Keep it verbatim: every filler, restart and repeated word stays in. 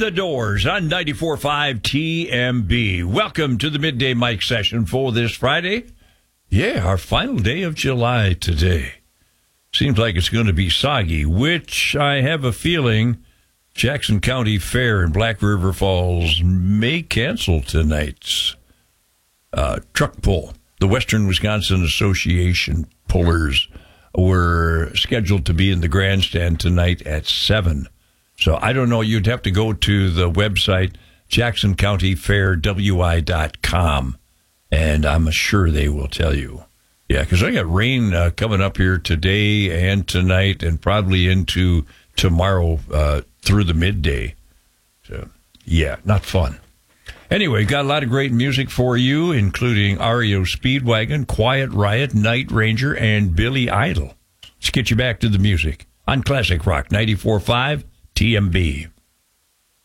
The Doors on ninety-four point five T M B. Welcome to the Midday Mic session for this Friday. Yeah, our final day of July today. Seems like it's going to be soggy, which I have a feeling Jackson County Fair in Black River Falls may cancel tonight's uh, truck pull. The Western Wisconsin Association pullers were scheduled to be in the grandstand tonight at seven. So I don't know. You'd have to go to the website, jackson county fair w i dot com, and I'm sure they will tell you. Yeah, because I got rain uh, coming up here today and tonight and probably into tomorrow uh, through the midday. So, yeah, not fun. Anyway, got a lot of great music for you, including R E O Speedwagon, Quiet Riot, Night Ranger, and Billy Idol. Let's get you back to the music on Classic Rock ninety-four point five T M B.